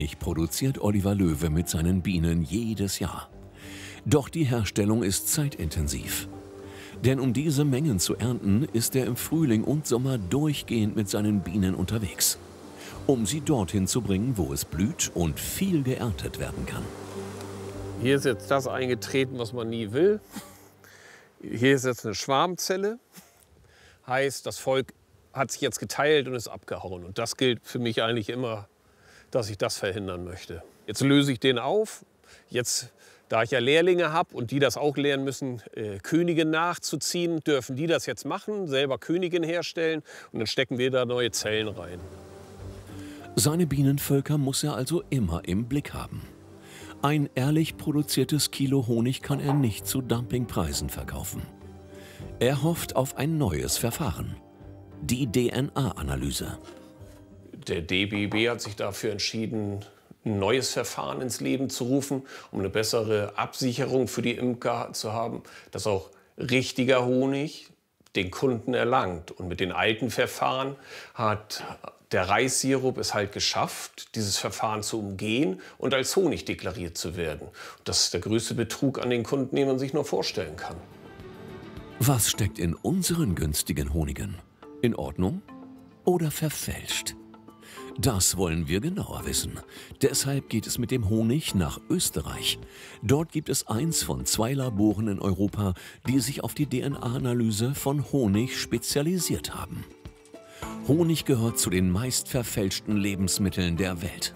Produziert Oliver Löwe mit seinen Bienen jedes Jahr. Doch die Herstellung ist zeitintensiv. Denn um diese Mengen zu ernten, ist er im Frühling und Sommer durchgehend mit seinen Bienen unterwegs. Um sie dorthin zu bringen, wo es blüht und viel geerntet werden kann. Hier ist jetzt das eingetreten, was man nie will. Hier ist jetzt eine Schwarmzelle. Heißt, das Volk hat sich jetzt geteilt und ist abgehauen. Und das gilt für mich eigentlich immer, dass ich das verhindern möchte. Jetzt löse ich den auf. Jetzt, da ich ja Lehrlinge habe und die das auch lernen müssen, Könige nachzuziehen, dürfen die das jetzt machen, selber Königin herstellen. Und dann stecken wir da neue Zellen rein. Seine Bienenvölker muss er also immer im Blick haben. Ein ehrlich produziertes Kilo Honig kann er nicht zu Dumpingpreisen verkaufen. Er hofft auf ein neues Verfahren. Die DNA-Analyse. Der DBB hat sich dafür entschieden, ein neues Verfahren ins Leben zu rufen, um eine bessere Absicherung für die Imker zu haben, dass auch richtiger Honig den Kunden erlangt. Und mit den alten Verfahren hat der Reissirup es halt geschafft, dieses Verfahren zu umgehen und als Honig deklariert zu werden. Das ist der größte Betrug an den Kunden, den man sich nur vorstellen kann. Was steckt in unseren günstigen Honigen? In Ordnung oder verfälscht? Das wollen wir genauer wissen. Deshalb geht es mit dem Honig nach Österreich. Dort gibt es eins von 2 Laboren in Europa, die sich auf die DNA-Analyse von Honig spezialisiert haben. Honig gehört zu den meist verfälschten Lebensmitteln der Welt.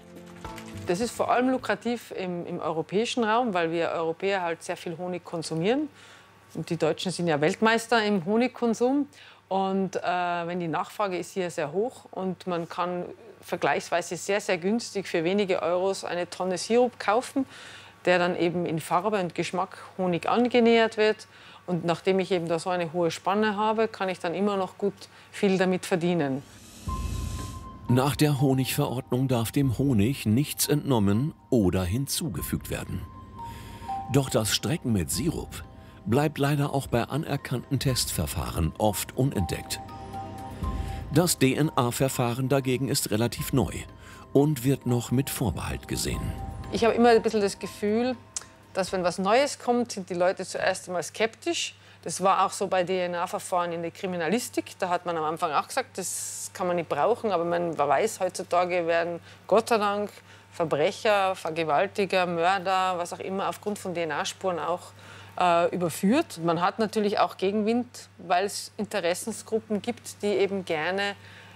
Das ist vor allem lukrativ im europäischen Raum, weil wir Europäer halt sehr viel Honig konsumieren. Und die Deutschen sind ja Weltmeister im Honigkonsum. Und wenn die Nachfrage ist hier sehr hoch und man kann vergleichsweise sehr, sehr günstig für wenige Euros eine Tonne Sirup kaufen, der dann eben in Farbe und Geschmack Honig angenähert wird. Und nachdem ich eben da so eine hohe Spanne habe, kann ich dann immer noch gut viel damit verdienen. Nach der Honigverordnung darf dem Honig nichts entnommen oder hinzugefügt werden. Doch das Strecken mit Sirup bleibt leider auch bei anerkannten Testverfahren oft unentdeckt. Das DNA-Verfahren dagegen ist relativ neu und wird noch mit Vorbehalt gesehen. Ich habe immer ein bisschen das Gefühl, dass wenn was Neues kommt, sind die Leute zuerst einmal skeptisch. Das war auch so bei DNA-Verfahren in der Kriminalistik. Da hat man am Anfang auch gesagt, das kann man nicht brauchen. Aber man weiß, heutzutage werden Gott sei Dank Verbrecher, Vergewaltiger, Mörder, was auch immer, aufgrund von DNA-Spuren auch überführt. Man hat natürlich auch Gegenwind, weil es Interessensgruppen gibt, die eben gerne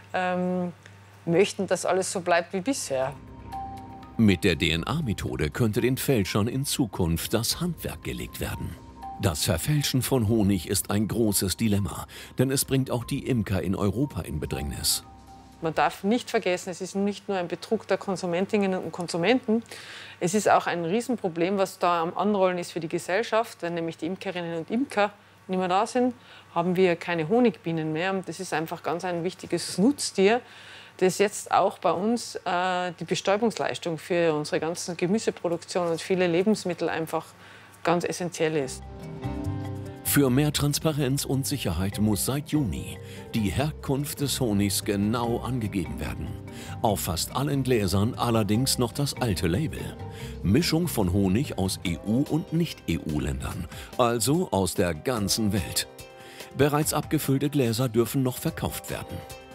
möchten, dass alles so bleibt wie bisher. Mit der DNA-Methode könnte den Fälschern in Zukunft das Handwerk gelegt werden. Das Verfälschen von Honig ist ein großes Dilemma, denn es bringt auch die Imker in Europa in Bedrängnis. Man darf nicht vergessen, es ist nicht nur ein Betrug der Konsumentinnen und Konsumenten, es ist auch ein Riesenproblem, was da am Anrollen ist für die Gesellschaft. Wenn nämlich die Imkerinnen und Imker nicht mehr da sind, haben wir keine Honigbienen mehr. Und das ist einfach ganz ein wichtiges Nutztier, das jetzt auch bei uns die Bestäubungsleistung für unsere ganzen Gemüseproduktion und viele Lebensmittel einfach ganz essentiell ist. Für mehr Transparenz und Sicherheit muss seit Juni die Herkunft des Honigs genau angegeben werden. Auf fast allen Gläsern allerdings noch das alte Label. Mischung von Honig aus EU- und Nicht-EU-Ländern, also aus der ganzen Welt. Bereits abgefüllte Gläser dürfen noch verkauft werden.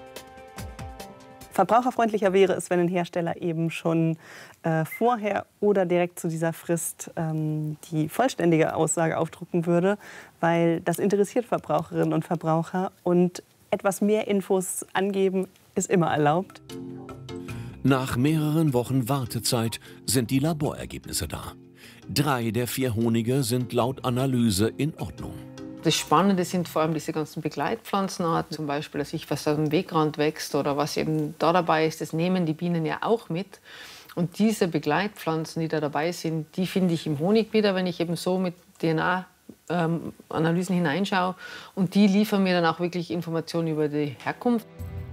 Verbraucherfreundlicher wäre es, wenn ein Hersteller eben schon vorher oder direkt zu dieser Frist die vollständige Aussage aufdrucken würde, weil das interessiert Verbraucherinnen und Verbraucher und etwas mehr Infos angeben ist immer erlaubt. Nach mehreren Wochen Wartezeit sind die Laborergebnisse da. 3 der 4 Honige sind laut Analyse in Ordnung. Das Spannende sind vor allem diese ganzen Begleitpflanzenarten, zum Beispiel, was am Wegrand wächst oder was eben da dabei ist, das nehmen die Bienen ja auch mit. Und diese Begleitpflanzen, die da dabei sind, die finde ich im Honig wieder, wenn ich eben so mit DNA-Analysen hineinschaue. Und die liefern mir dann auch wirklich Informationen über die Herkunft.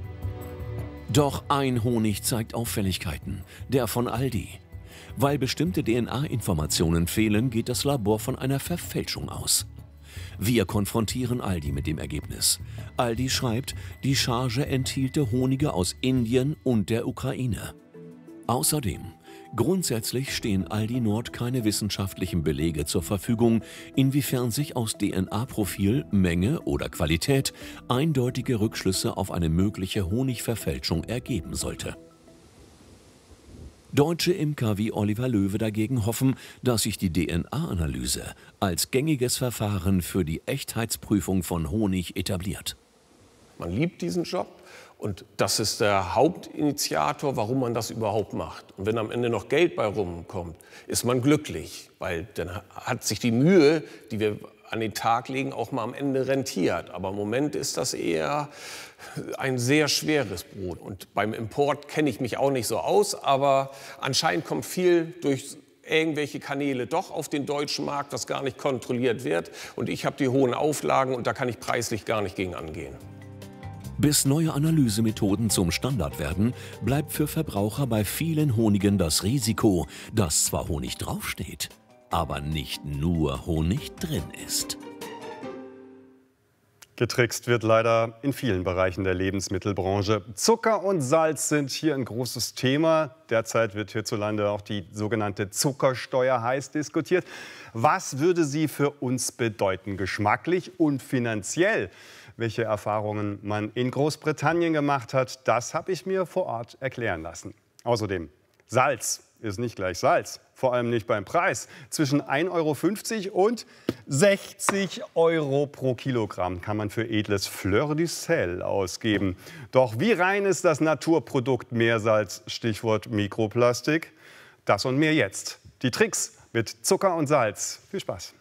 Doch ein Honig zeigt Auffälligkeiten, der von Aldi. Weil bestimmte DNA-Informationen fehlen, geht das Labor von einer Verfälschung aus. Wir konfrontieren Aldi mit dem Ergebnis. Aldi schreibt, die Charge enthielte Honige aus Indien und der Ukraine. Außerdem, grundsätzlich stehen Aldi Nord keine wissenschaftlichen Belege zur Verfügung, inwiefern sich aus DNA-Profil, Menge oder Qualität eindeutige Rückschlüsse auf eine mögliche Honigverfälschung ergeben sollte. Deutsche Imker wie Oliver Löwe dagegen hoffen, dass sich die DNA-Analyse als gängiges Verfahren für die Echtheitsprüfung von Honig etabliert. Man liebt diesen Job und das ist der Hauptinitiator, warum man das überhaupt macht. Und wenn am Ende noch Geld bei rumkommt, ist man glücklich, weil dann hat sich die Mühe, die wir an den Tag legen, auch mal am Ende rentiert. Aber im Moment ist das eher ein sehr schweres Brot. Und beim Import kenne ich mich auch nicht so aus, aber anscheinend kommt viel durch irgendwelche Kanäle doch auf den deutschen Markt, das gar nicht kontrolliert wird. Und ich habe die hohen Auflagen und da kann ich preislich gar nicht gegen angehen. Bis neue Analysemethoden zum Standard werden, bleibt für Verbraucher bei vielen Honigen das Risiko, dass zwar Honig draufsteht, aber nicht nur Honig drin ist. Getrickst wird leider in vielen Bereichen der Lebensmittelbranche. Zucker und Salz sind hier ein großes Thema. Derzeit wird hierzulande auch die sogenannte Zuckersteuer heiß diskutiert. Was würde sie für uns bedeuten, geschmacklich und finanziell? Welche Erfahrungen man in Großbritannien gemacht hat, das habe ich mir vor Ort erklären lassen. Außerdem, Salz ist nicht gleich Salz, vor allem nicht beim Preis. Zwischen 1,50 € und 60 € pro Kilogramm kann man für edles Fleur du Sel ausgeben. Doch wie rein ist das Naturprodukt Meersalz, Stichwort Mikroplastik? Das und mehr jetzt. Die Tricks mit Zucker und Salz. Viel Spaß.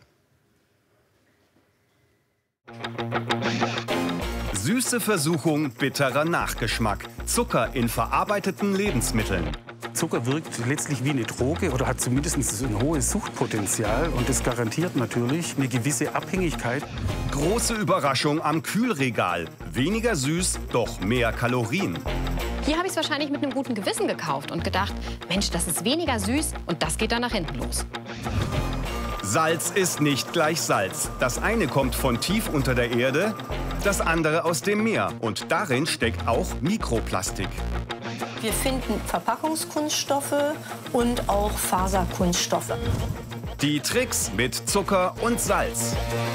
Süße Versuchung, bitterer Nachgeschmack. Zucker in verarbeiteten Lebensmitteln. Zucker wirkt letztlich wie eine Droge oder hat zumindest ein hohes Suchtpotenzial. Und das garantiert natürlich eine gewisse Abhängigkeit. Große Überraschung am Kühlregal. Weniger süß, doch mehr Kalorien. Hier habe ich es wahrscheinlich mit einem guten Gewissen gekauft und gedacht, Mensch, das ist weniger süß und das geht dann nach hinten los. Salz ist nicht gleich Salz. Das eine kommt von tief unter der Erde, das andere aus dem Meer. Und darin steckt auch Mikroplastik. Wir finden Verpackungskunststoffe und auch Faserkunststoffe. Die Tricks mit Zucker und Salz.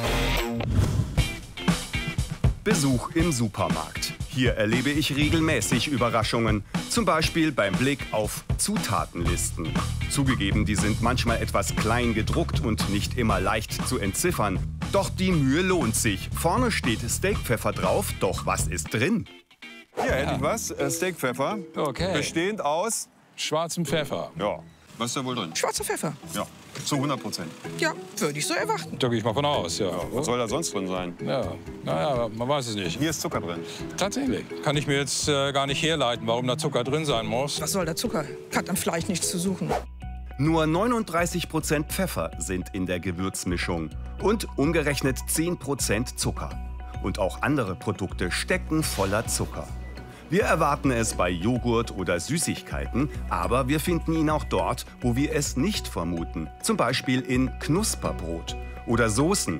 Besuch im Supermarkt. Hier erlebe ich regelmäßig Überraschungen. Zum Beispiel beim Blick auf Zutatenlisten. Zugegeben, die sind manchmal etwas klein gedruckt und nicht immer leicht zu entziffern. Doch die Mühe lohnt sich. Vorne steht Steakpfeffer drauf, doch was ist drin? Hier hätte ich was. Steakpfeffer. Okay. Bestehend aus Schwarzem Pfeffer. Ja. Was ist da wohl drin? Schwarzer Pfeffer? Ja. Zu 100%. Ja, würde ich so erwarten. Da gehe ich mal von aus, ja. Was soll da sonst drin sein? Ja, naja, man weiß es nicht. Hier ist Zucker drin. Tatsächlich. Kann ich mir jetzt gar nicht herleiten, warum da Zucker drin sein muss. Was soll der Zucker? Hat am Fleisch nichts zu suchen. Nur 39% Pfeffer sind in der Gewürzmischung und umgerechnet 10% Zucker. Und auch andere Produkte stecken voller Zucker. Wir erwarten es bei Joghurt oder Süßigkeiten, aber wir finden ihn auch dort, wo wir es nicht vermuten. Zum Beispiel in Knusperbrot oder Soßen.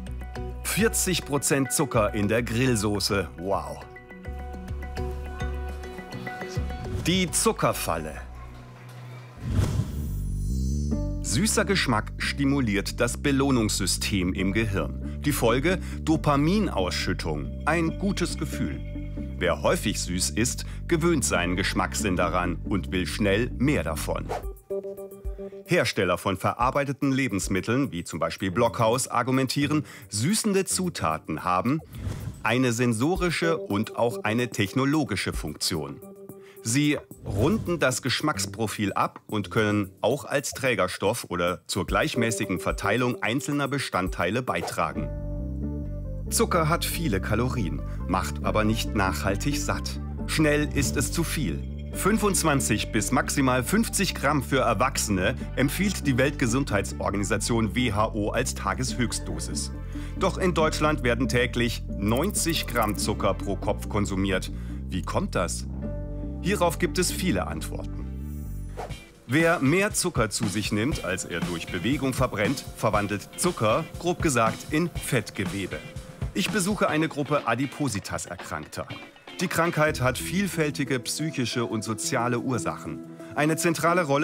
40% Zucker in der Grillsoße. Wow. Die Zuckerfalle. Süßer Geschmack stimuliert das Belohnungssystem im Gehirn. Die Folge: Dopaminausschüttung. Ein gutes Gefühl. Wer häufig süß isst, gewöhnt seinen Geschmackssinn daran und will schnell mehr davon. Hersteller von verarbeiteten Lebensmitteln, wie zum Beispiel Blockhaus, argumentieren, süßende Zutaten haben eine sensorische und auch eine technologische Funktion. Sie runden das Geschmacksprofil ab und können auch als Trägerstoff oder zur gleichmäßigen Verteilung einzelner Bestandteile beitragen. Zucker hat viele Kalorien, macht aber nicht nachhaltig satt. Schnell ist es zu viel. 25 bis maximal 50 Gramm für Erwachsene empfiehlt die Weltgesundheitsorganisation WHO als Tageshöchstdosis. Doch in Deutschland werden täglich 90 Gramm Zucker pro Kopf konsumiert. Wie kommt das? Hierauf gibt es viele Antworten. Wer mehr Zucker zu sich nimmt, als er durch Bewegung verbrennt, verwandelt Zucker, grob gesagt, in Fettgewebe. Ich besuche eine Gruppe Adipositas-Erkrankter. Die Krankheit hat vielfältige psychische und soziale Ursachen. Eine zentrale Rolle